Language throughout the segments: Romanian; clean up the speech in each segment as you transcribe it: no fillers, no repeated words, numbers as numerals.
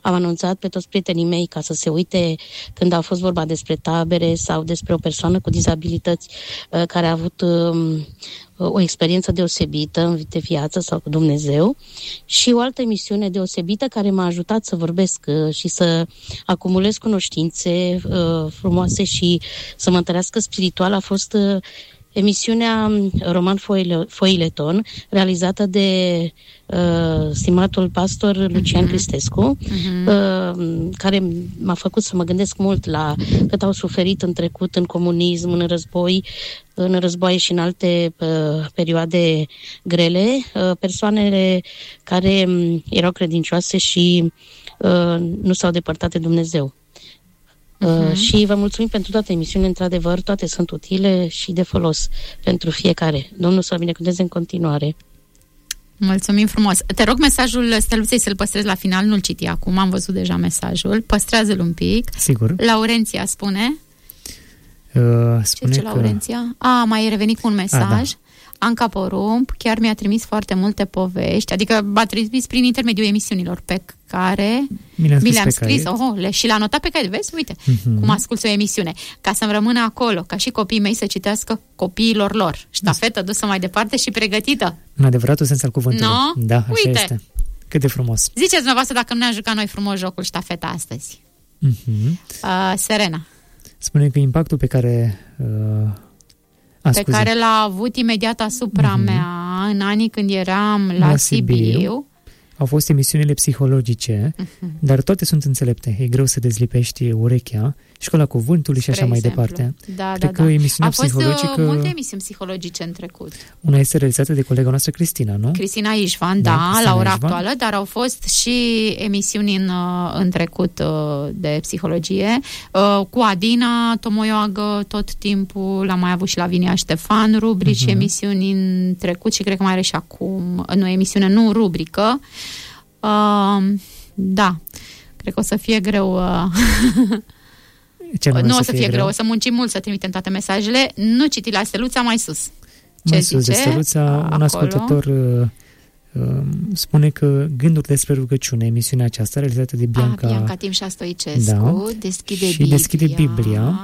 am anunțat pe toți prietenii mei ca să se uite când a fost vorba despre tabere sau despre o persoană cu dizabilități care a avut o experiență deosebită de viață sau cu Dumnezeu, și o altă emisiune deosebită care m-a ajutat să vorbesc și să acumulez cunoștințe frumoase și să mă întărească spiritual a fost emisiunea Roman Foileton, realizată de stimatul pastor Lucian Cristescu, care m-a făcut să mă gândesc mult la cât au suferit în trecut, în comunism, în războaie și în alte perioade grele, persoanele care erau credincioase și nu s-au depărtat de Dumnezeu. Și vă mulțumim pentru toate emisiunile, într-adevăr, toate sunt utile și de folos pentru fiecare. Domnul să-l binecuvânteze în continuare. Mulțumim frumos. Te rog mesajul Steluței să-l păstrezi la final, nu-l citi acum, am văzut deja mesajul. Păstrează-l un pic. Sigur. Laurenția spune... spune ce Laurenția? Mai revenit cu un mesaj. Da. Anca Porumb chiar mi-a trimis foarte multe povești, adică m-a trimis prin intermediul emisiunilor pe care mi le-am scris și l-a notat pe caiet. Vezi, uite, cum asculți o emisiune, ca să-mi rămână acolo, ca și copiii mei să citească copiilor lor. Ștafetă dusă mai departe și pregătită. În adevăratul sens al cuvântului. No? Da, așa uite. este. Cât de frumos. Ziceți dumneavoastră dacă nu ne-am jucat noi frumos jocul ștafeta astăzi. Serena spune că impactul pe care care l-a avut imediat asupra mea în anii când eram la Sibiu. Au fost emisiunile psihologice, dar toate sunt înțelepte. E greu să dezlipești urechea, Școala Cuvântului și așa mai departe. Cred că emisiunea psihologică... Au fost multe emisiuni psihologice în trecut. Una este realizată de colega noastră Cristina, nu? Cristina Ișvan, la ora actuală, dar au fost și emisiuni în trecut de psihologie. Cu Adina Tomoioagă tot timpul, l-am mai avut și la Vinia Ștefan, rubrici, emisiuni în trecut și cred că mai are și acum, nu emisiune, nu rubrică. Da, cred că o să fie greu... Nu o să fie greu, o să muncim mult să trimitem toate mesajele. Nu citi la Steluța, mai sus. Mai sus de Steluța, un ascultător spune că Gânduri despre rugăciune, emisiunea aceasta realizată de Bianca Timșa Stoicescu, deschide Biblia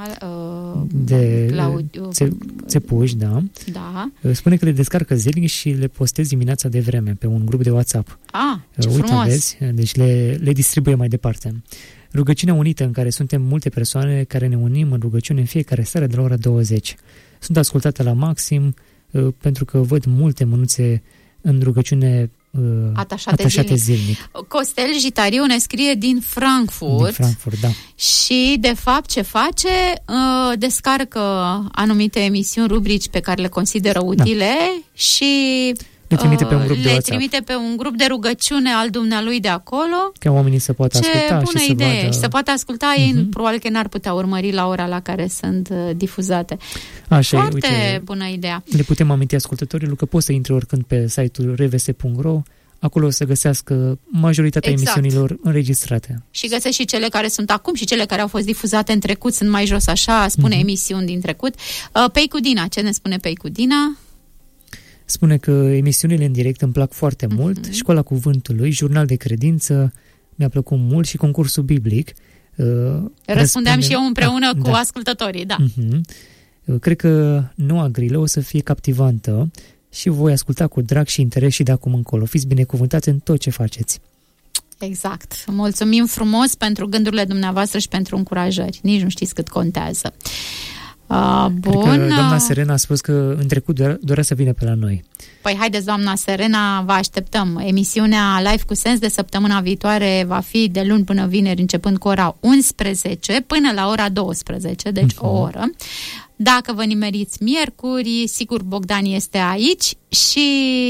de Țepuș, spune că le descarcă zilnic și le postez dimineața de vreme pe un grup de WhatsApp. Ce frumos! Vezi? Deci le distribuie mai departe. Rugăciunea unită, în care suntem multe persoane care ne unim în rugăciune în fiecare seară de la ora 20. Sunt ascultate la maxim pentru că văd multe mânuțe în rugăciune atașate zilnic. Costel Jitariu ne scrie din Frankfurt. Da. Și de fapt ce face? Descarcă anumite emisiuni, rubrici pe care le consideră utile și le trimite pe un grup de WhatsApp. Le trimite pe un grup de rugăciune al dumnealui de acolo. Ca oamenii să poată asculta și să vadă. Și să poată asculta, ei probabil că n-ar putea urmări la ora la care sunt difuzate. Foarte bună idee. Le putem aminti ascultătorilor că pot să intre oricând pe site-ul rvs.ro. Acolo o să găsească majoritatea emisiunilor înregistrate. Și găsesc și cele care sunt acum și cele care au fost difuzate în trecut, sunt mai jos așa, spune emisiuni din trecut. Peicudina, ce ne spune Peicudina? Spune că emisiunile în direct îmi plac foarte mult, Școala Cuvântului, Jurnal de Credință, mi-a plăcut mult și concursul biblic. Răspundeam și eu împreună cu ascultătorii, Cred că noua grilă o să fie captivantă și voi asculta cu drag și interes și de acum încolo. Fiți binecuvântați în tot ce faceți. Exact. Mulțumim frumos pentru gândurile dumneavoastră și pentru încurajări. Nici nu știți cât contează. Bun. Cred că doamna Serena a spus că în trecut dorea să vină pe la noi. Păi haideți, doamna Serena, vă așteptăm. Emisiunea Live cu Sens de săptămâna viitoare va fi de luni până vineri, începând cu ora 11 până la ora 12, deci o oră. Dacă vă nimeriți miercuri, sigur Bogdan este aici și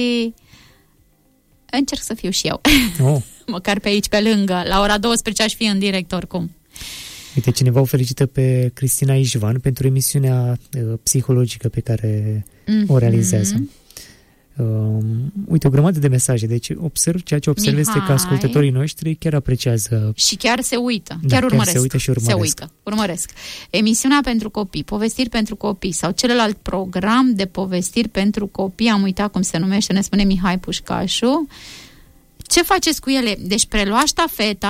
încerc să fiu și eu. Măcar pe aici, pe lângă. La ora 12 aș fi în direct oricum. Uite, cineva o felicită pe Cristina Ișvan pentru emisiunea psihologică pe care o realizează. Uite, o grămadă de mesaje. Deci ceea ce observ este că ascultătorii noștri chiar apreciază. Și chiar se uită. Chiar urmăresc. Se uită și urmăresc. Emisiunea pentru copii, povestiri pentru copii sau celălalt program de povestiri pentru copii, am uitat cum se numește, ne spune Mihai Pușcașu. Ce faceți cu ele? Deci preluați ștafeta